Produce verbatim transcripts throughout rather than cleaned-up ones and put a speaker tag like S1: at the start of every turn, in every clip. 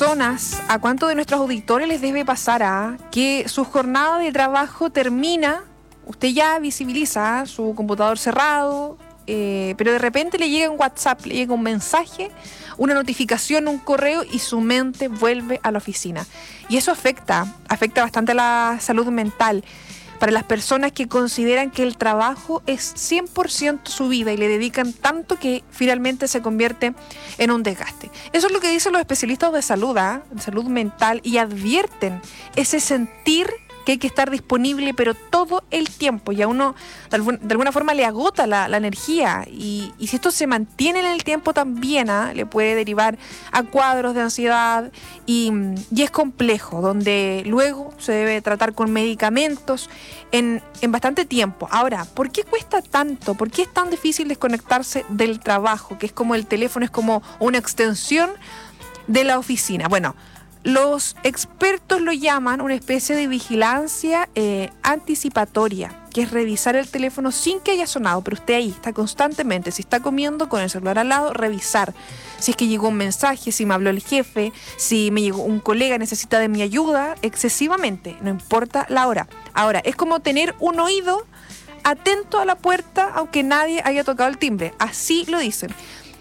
S1: personas, a cuántos de nuestros auditores les debe pasar a que su jornada de trabajo termina, usted ya visibiliza su computador cerrado, eh, pero de repente le llega un WhatsApp, le llega un mensaje, una notificación, un correo y su mente vuelve a la oficina. Y eso afecta, afecta bastante a la salud mental. Para las personas que consideran que el trabajo es cien por ciento su vida y le dedican tanto que finalmente se convierte en un desgaste. Eso es lo que dicen los especialistas de salud, ¿eh? de salud mental, y advierten ese sentir que hay que estar disponible, pero todo el tiempo, y a uno de, algún, de alguna forma le agota la, la energía, y, y si esto se mantiene en el tiempo también, ¿eh? le puede derivar a cuadros de ansiedad, y, y es complejo, donde luego se debe tratar con medicamentos en, en bastante tiempo. Ahora, ¿por qué cuesta tanto? ¿Por qué es tan difícil desconectarse del trabajo? Que es como el teléfono, es como una extensión de la oficina. Bueno, los expertos lo llaman una especie de vigilancia eh, anticipatoria, que es revisar el teléfono sin que haya sonado, pero usted ahí está constantemente, si está comiendo con el celular al lado, revisar si es que llegó un mensaje, si me habló el jefe, si me llegó un colega, necesita de mi ayuda, excesivamente, no importa la hora. Ahora, es como tener un oído atento a la puerta aunque nadie haya tocado el timbre, así lo dicen.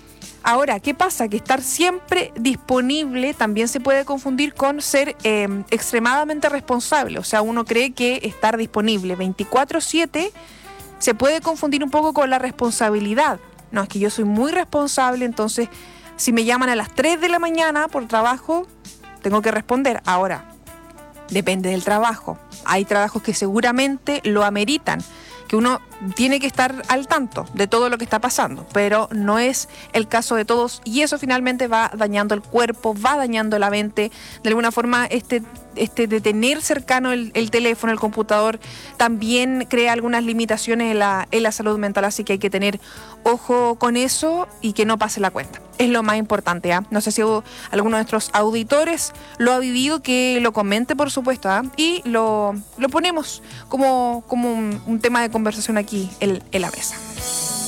S1: Ahora, ¿qué pasa? Que estar siempre disponible también se puede confundir con ser eh, extremadamente responsable. O sea, uno cree que estar disponible veinticuatro siete se puede confundir un poco con la responsabilidad. No, es que yo soy muy responsable, entonces si me llaman a las tres de la mañana por trabajo, tengo que responder. Ahora, depende del trabajo. Hay trabajos que seguramente lo ameritan, que uno tiene que estar al tanto de todo lo que está pasando, pero no es el caso de todos, y eso finalmente va dañando el cuerpo, va dañando la mente. De alguna forma, este, este de tener cercano el, el teléfono, el computador, también crea algunas limitaciones en la, en la salud mental, así que hay que tener ojo con eso y que no pase la cuenta. Es lo más importante, ¿eh? No sé si alguno de nuestros auditores lo ha vivido, que lo comente, por supuesto, ¿eh? Y lo, lo ponemos como, como un, un tema de conversación aquí en, en la mesa.